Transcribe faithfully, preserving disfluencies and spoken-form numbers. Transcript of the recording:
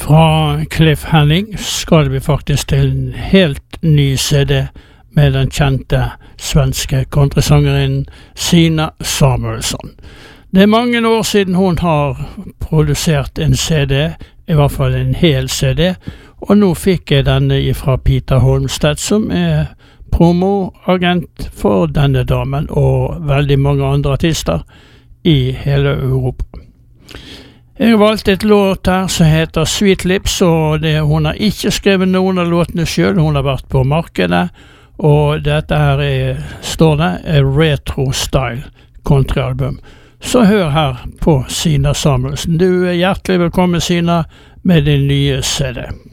Fra Cliff Henning skal vi faktisk til en helt ny C D med den kjente svenske countrysangerinnen Sina Samuelsson. Det er mange år siden hun har produsert en C D, i hvert fall en hel C D, og nå fikk jeg denne fra Peter Holmstedt, som er promoagent for denne damen og veldig mange andre artister i hele Europa. Jeg har valgt et låt her som heter Sweet Lips, og det, hun har ikke skrevet noen av låtene selv, hun har vært på markedet, og dette her er, står det, er retro style countryalbum. Så hør her på Sina Samuelsen. Du er hjertelig velkommen, Sina, med din nye C D.